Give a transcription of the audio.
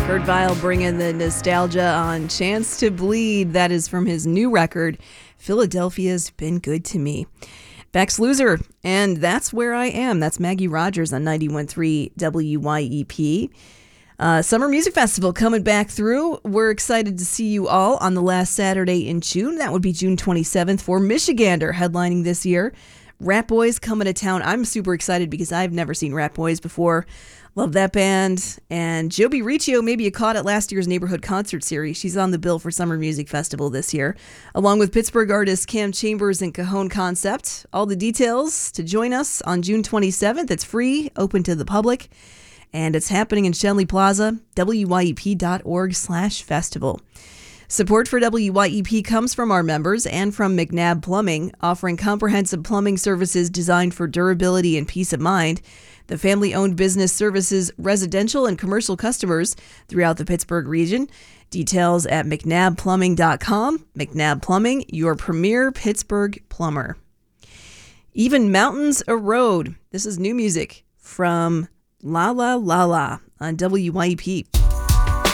Kurt Vile bringing the nostalgia on Chance to Bleed. That is from his new record, Philadelphia's Been Good to Me. Beck's Loser, and That's Where I Am. That's Maggie Rogers on 91.3 WYEP. Summer Music Festival coming back through. We're excited to see you all on the last Saturday in June. That would be June 27th for Michigander headlining this year. Rat Boys coming to town. I'm super excited because I've never seen Rat Boys before. Love that band. And Joby Riccio, maybe you caught at last year's Neighborhood Concert Series. She's on the bill for Summer Music Festival this year, along with Pittsburgh artists Cam Chambers and Cajon Concept. All the details to join us on June 27th. It's free, open to the public, and it's happening in Shenley Plaza, wyep.org/festival. Support for WYEP comes from our members and from McNabb Plumbing, offering comprehensive plumbing services designed for durability and peace of mind. The family-owned business services residential and commercial customers throughout the Pittsburgh region. Details at mcnabbplumbing.com. McNabb Plumbing, your premier Pittsburgh plumber. Even Mountains Erode. This is new music from La La La La on WYEP.